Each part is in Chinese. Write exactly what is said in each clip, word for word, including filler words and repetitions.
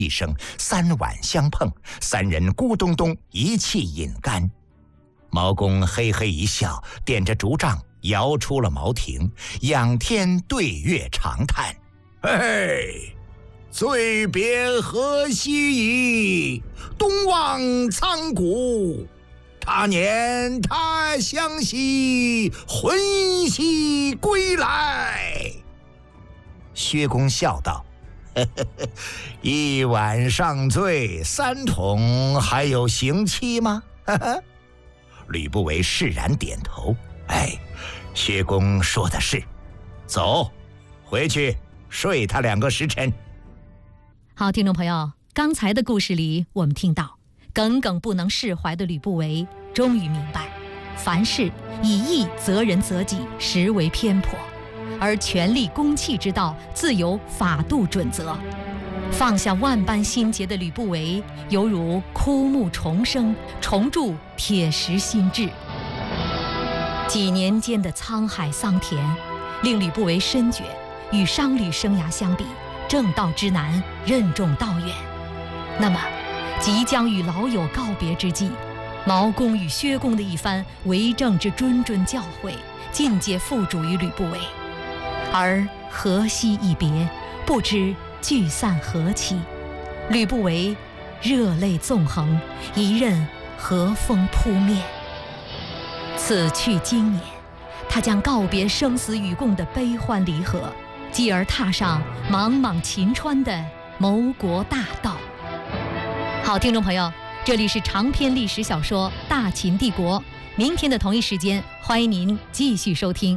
一声，三碗相碰，三人咕咚咚一气饮干。毛公嘿嘿一笑，点着竹杖摇出了茅亭，仰天对月长叹：“嘿，醉别河西矣，东望苍古。他年他乡兮，魂兮归来。”薛公笑道：“呵呵呵，一晚上醉，三桶还有刑期吗？”呵呵。吕不韦释然点头：“哎，薛公说的是，走，回去睡他两个时辰。” 好，听众朋友，刚才的故事里，我们听到耿耿不能释怀的吕不韦终于明白，凡事以义择人择己，实为偏颇，而权力公器之道自有法度准则。放下万般心结的吕不韦，犹如枯木重生，重铸铁石心智。几年间的沧海桑田，令吕不韦深觉，与商旅生涯相比，正道之难，任重道远。那么，即将与老友告别之际，毛公与薛公的一番为政之谆谆教诲，尽皆付诸于吕不韦。而河西一别，不知聚散何期，吕不韦热泪纵横，一任和风扑面。此去经年，他将告别生死与共的悲欢离合，继而踏上茫茫秦川的谋国大道。好，听众朋友，这里是长篇历史小说《大秦帝国》，明天的同一时间，欢迎您继续收听。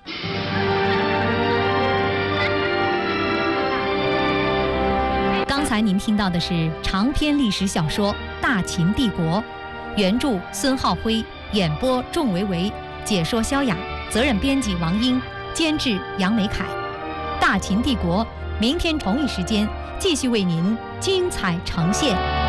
刚才您听到的是长篇历史小说《大秦帝国》，原著孙浩辉，演播仲维维，解说萧雅，责任编辑王英，监制杨美凯。《大秦帝国》明天同一时间继续为您精彩呈现。